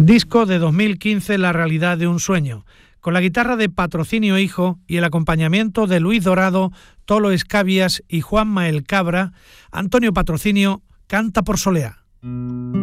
Disco de 2015, La realidad de un sueño, con la guitarra de Patrocinio Hijo y el acompañamiento de Luis Dorado, Tolo Escabias y Juanma El Cabra. Antonio Patrocinio canta por Soleá.